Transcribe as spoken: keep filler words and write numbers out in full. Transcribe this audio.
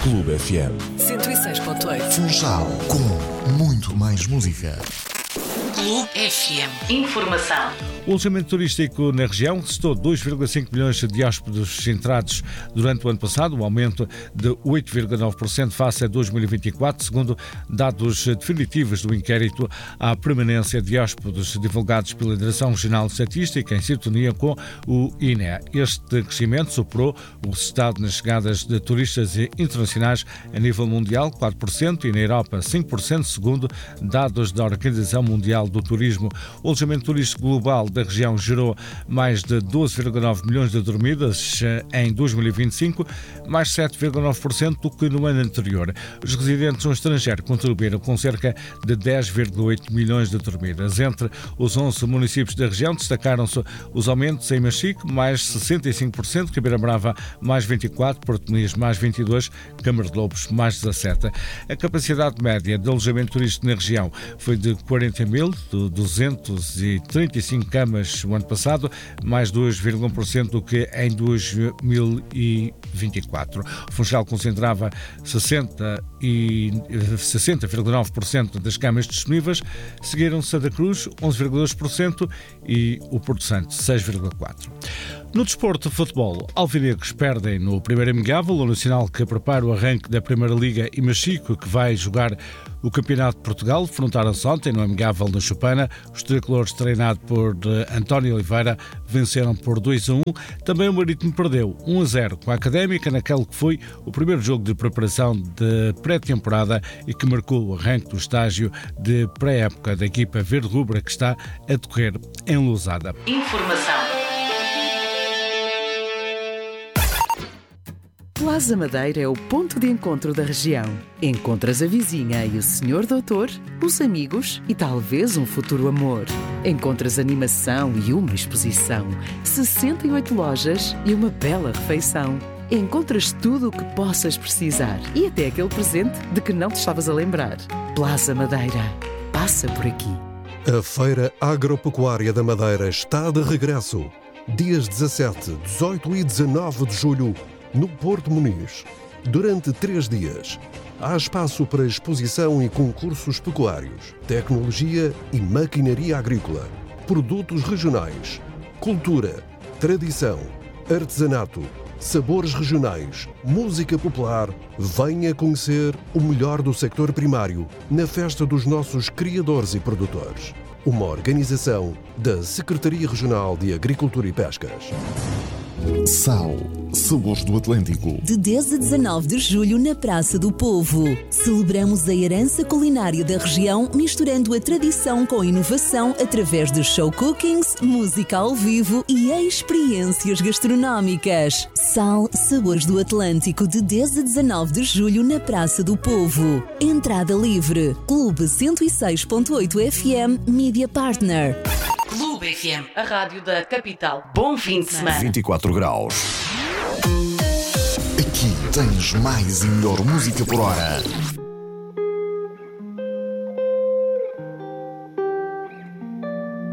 Clube F M. cento e seis ponto oito. Funchal, com muito mais música. Clube F M. Informação. O alojamento turístico na região restou dois vírgula cinco milhões de hóspedes entrados durante o ano passado, um aumento de oito vírgula nove por cento face a dois mil e vinte e quatro, segundo dados definitivos do inquérito à permanência de hóspedes divulgados pela Direção Regional de Estatística em sintonia com o I N E. Este crescimento superou o resultado nas chegadas de turistas internacionais a nível mundial, quatro por cento, e na Europa, cinco por cento, segundo dados da Organização Mundial do Turismo. O alojamento turístico global da região gerou mais de doze vírgula nove milhões de dormidas em dois mil e vinte e cinco, mais sete vírgula nove por cento do que no ano anterior. Os residentes no estrangeiro contribuíram com cerca de dez vírgula oito milhões de dormidas. Entre os onze municípios da região destacaram-se os aumentos em Machique, mais sessenta e cinco por cento, Ribeira Brava, mais vinte e quatro por cento, Porto Muniz, mais vinte e dois por cento, Câmara de Lobos, mais dezassete por cento. A capacidade média de alojamento turístico na região foi de quarenta mil duzentos e trinta e cinco camas o ano passado, mais dois vírgula um por cento do que em dois mil e vinte e quatro. O Funchal concentrava sessenta vírgula nove por cento das camas disponíveis, seguiram Santa Cruz, onze vírgula dois por cento, e o Porto Santo, seis vírgula quatro por cento. No desporto de futebol, alvinegros perdem no primeiro amigável, o Nacional que prepara o arranque da Primeira Liga e Machico que vai jogar o Campeonato de Portugal. Defrontaram-se ontem no amigável na Chupana. Os tricolores, treinados por António Oliveira, venceram por dois a um. Também o Marítimo perdeu um a zero com a Académica naquele que foi o primeiro jogo de preparação de pré-temporada e que marcou o arranque do estágio de pré-época da equipa verde-rubra que está a decorrer em Lousada. Informação. Plaza Madeira é o ponto de encontro da região. Encontras a vizinha e o senhor doutor, os amigos e talvez um futuro amor. Encontras animação e uma exposição, sessenta e oito lojas e uma bela refeição. Encontras tudo o que possas precisar e até aquele presente de que não te estavas a lembrar. Plaza Madeira. Passa por aqui. A Feira Agropecuária da Madeira está de regresso. Dias dezassete, dezoito e dezanove de julho, no Porto Muniz. Durante três dias, há espaço para exposição e concursos pecuários, tecnologia e maquinaria agrícola, produtos regionais, cultura, tradição, artesanato, sabores regionais, música popular. Venha conhecer o melhor do sector primário na festa dos nossos criadores e produtores. Uma organização da Secretaria Regional de Agricultura e Pescas. Sal, sabores do Atlântico. De dez a dezanove de julho na Praça do Povo. Celebramos a herança culinária da região, misturando a tradição com a inovação através de show cookings, música ao vivo e experiências gastronómicas. Sal, sabores do Atlântico, de dez a dezanove de julho na Praça do Povo. Entrada livre. Clube cento e seis ponto oito F M Media Partner. Clube F M, a rádio da capital. Bom fim de semana. vinte e quatro graus. Aqui tens mais e melhor música por hora.